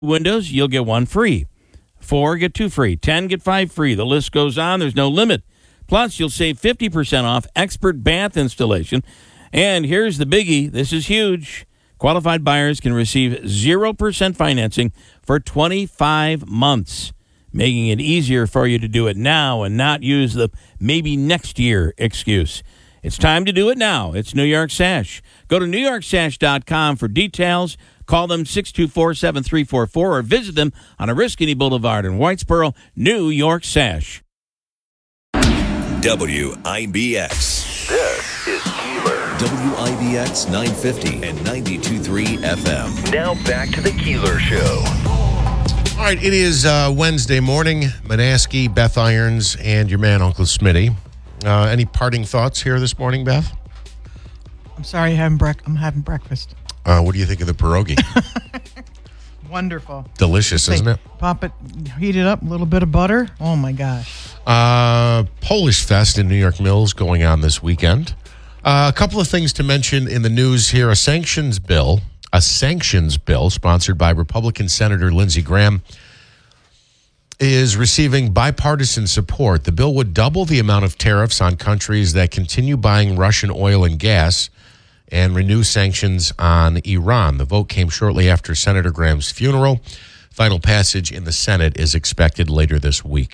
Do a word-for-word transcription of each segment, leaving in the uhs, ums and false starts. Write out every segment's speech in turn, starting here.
windows, you'll get one free. Four, get two free. Ten, get five free. The list goes on. There's no limit. Plus, you'll save fifty percent off expert bath installation. And here's the biggie. This is huge. Qualified buyers can receive zero percent financing for twenty-five months, making it easier for you to do it now and not use the maybe next year excuse. It's time to do it now. It's New York Sash. Go to new york sash dot com for details. Call them six two four, seven three four four or visit them on Oriskany Boulevard in Whitesboro, New York Sash. W I B X. This is Keeler. W I B X nine fifty and ninety-two point three F M. Now back to the Keeler Show. All right, it is uh, Wednesday morning. Manaski, Beth Irons, and your man, Uncle Smitty. Uh, any parting thoughts here this morning, Beth? I'm sorry, having brec- I'm having breakfast. Uh, what do you think of the pierogi? Wonderful. Delicious, isn't it? Pop it, heat it up, a little bit of butter. Oh, my gosh. Uh, Polish Fest in New York Mills going on this weekend. Uh, a couple of things to mention in the news here. A sanctions bill, a sanctions bill sponsored by Republican Senator Lindsey Graham is receiving bipartisan support. The bill would double the amount of tariffs on countries that continue buying Russian oil and gas and renew sanctions on Iran. The vote came shortly after Senator Graham's funeral. Final passage in the Senate is expected later this week.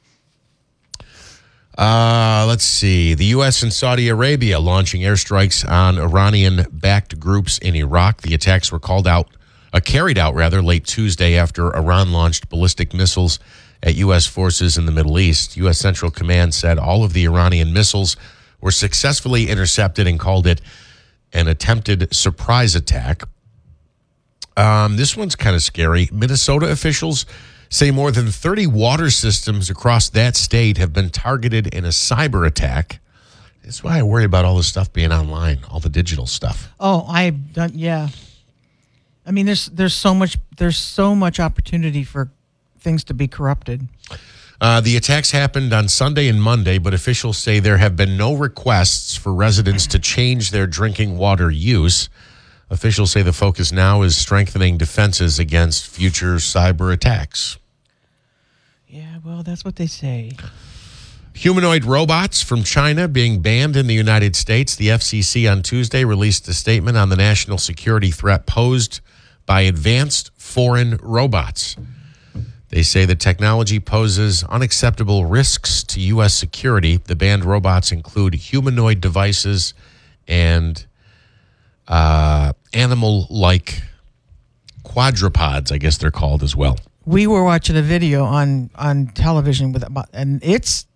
Uh, let's see. The U S and Saudi Arabia launching airstrikes on Iranian-backed groups in Iraq. The attacks were called out, uh, carried out rather, late Tuesday after Iran launched ballistic missiles at U S forces in the Middle East. U S Central Command said all of the Iranian missiles were successfully intercepted and called it an attempted surprise attack. Um, this one's kind of scary. Minnesota officials say more than thirty water systems across that state have been targeted in a cyber attack. That's why I worry about all this stuff being online, all the digital stuff. Oh, I've done, yeah. I mean, there's there's so much there's so much opportunity for things to be corrupted. Uh, the attacks happened on Sunday and Monday, but officials say there have been no requests for residents to change their drinking water use. Officials say the focus now is strengthening defenses against future cyber attacks. Yeah, well, that's what they say. Humanoid robots from China being banned in the United States. The F C C on Tuesday released a statement on the national security threat posed by advanced foreign robots. They say the technology poses unacceptable risks to U S security. The banned robots include humanoid devices and uh, animal-like quadrupeds, I guess they're called as well. We were watching a video on, on television with about, and it's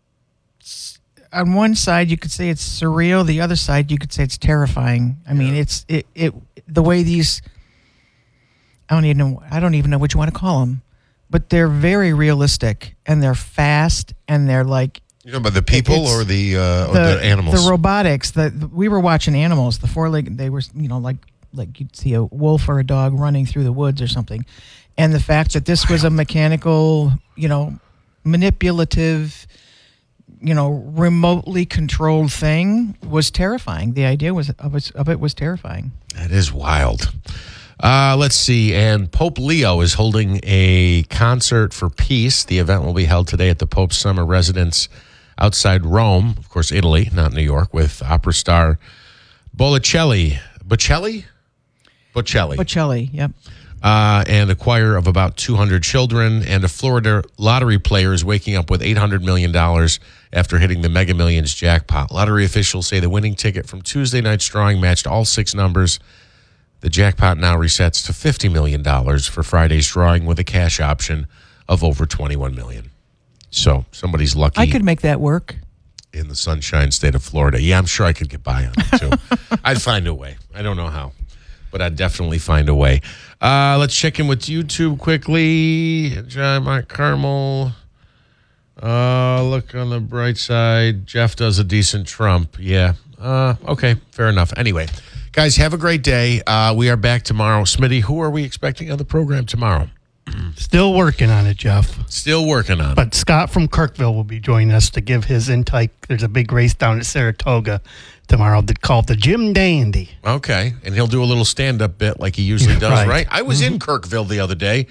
on one side you could say it's surreal, the other side you could say it's terrifying. I mean, it's it, it the way these I don't even know I don't even know what you want to call them, but they're very realistic and they're fast and they're like. You know about the people or the uh, or the, the animals? The robotics. The, the we were watching animals. The four leg. They were you know like like you'd see a wolf or a dog running through the woods or something, and the fact that this was a mechanical, you know, manipulative, you know, remotely controlled thing was terrifying. The idea was of it, of it was terrifying. That is wild. Uh, let's see. And Pope Leo is holding a concert for peace. The event will be held today at the Pope's summer residence outside Rome, of course, Italy, not New York, with opera star Botticelli. Bocelli? Bocelli. Bocelli, yep. Uh, and a choir of about two hundred children, and a Florida lottery player is waking up with eight hundred million dollars after hitting the Mega Millions jackpot. Lottery officials say the winning ticket from Tuesday night's drawing matched all six numbers. The jackpot now resets to fifty million dollars for Friday's drawing with a cash option of over twenty-one million dollars. So somebody's lucky. I could make that work. In the sunshine state of Florida. Yeah, I'm sure I could get by on it, too. I'd find a way. I don't know how, but I'd definitely find a way. Uh, let's check in with YouTube quickly. John Mike Carmel. Uh, look on the bright side. Jeff does a decent Trump. Yeah. Uh, okay, fair enough. Anyway, guys, have a great day. Uh, we are back tomorrow. Smitty, who are we expecting on the program tomorrow? Still working on it, Jeff. Still working on it. But Scott from Kirkville will be joining us to give his intake. There's a big race down at Saratoga tomorrow called the Jim Dandy. Okay, and he'll do a little stand-up bit like he usually does, right? Right. I was Mm-hmm. in Kirkville the other day.